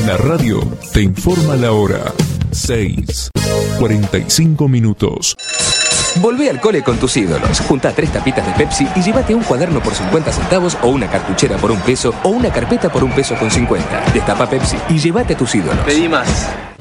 La radio te informa la hora. 6:45 minutos. Volvé al cole con tus ídolos. Junta 3 tapitas de Pepsi y llévate un cuaderno por 50 centavos o una cartuchera por $1 o una carpeta por $1.50. Destapa Pepsi y llévate a tus ídolos. Pedí más.